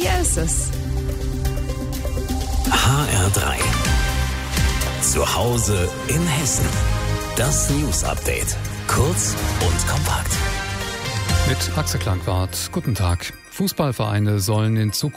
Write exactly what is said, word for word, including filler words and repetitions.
Hier ist es. H R drei. Zu Hause in Hessen. Das News Update. Kurz und kompakt. Mit Axel Klangwart. Guten Tag. Fußballvereine sollen in Zukunft